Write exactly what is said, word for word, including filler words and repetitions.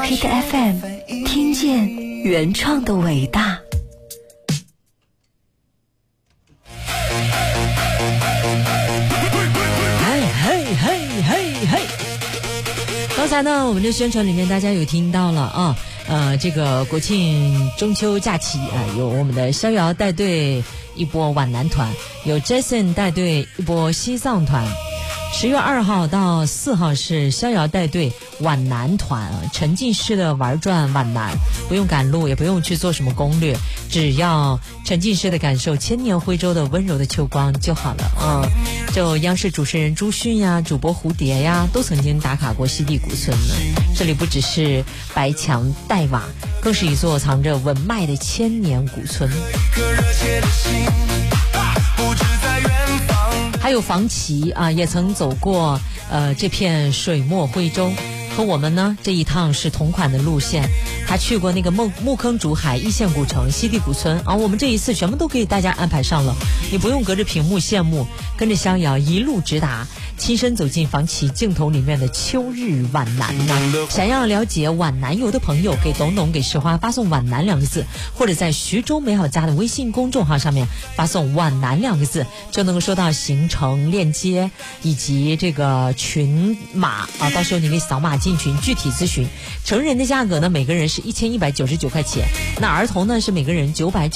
Hit F M， 听见原创的伟大。 嘿嘿嘿嘿嘿！刚才呢，我们的宣传里面大家有听到了啊，呃，这个国庆中秋假期啊，有我们的逍遥带队一波皖南团，有 Jason 带队一波西藏团。十月二号到四号是逍遥带队皖南团，沉浸式的玩转皖南，不用赶路，也不用去做什么攻略，只要沉浸式的感受千年徽州的温柔的秋光就好了啊、嗯！就央视主持人朱迅呀、主播蝴蝶呀，都曾经打卡过西递古村呢。这里不只是白墙黛瓦，更是一座藏着文脉的千年古村。还有房琪啊，也曾走过呃这片水墨徽州，和我们呢这一趟是同款的路线。他去过那个木木坑竹海一线古城西递古村啊，我们这一次全部都给大家安排上了，你不用隔着屏幕羡慕，跟着逍遥一路直达，亲身走进房琪镜头里面的秋日皖南呢。想要了解皖南游的朋友，给董董给石花发送皖南两个字，或者在徐州美好家的微信公众号上面发送皖南两个字，就能够收到行程链接以及这个群码啊，到时候你可以扫码进群具体咨询。成人的价格呢，每个人是一千一百九十九块钱，那儿童呢是每个人九百。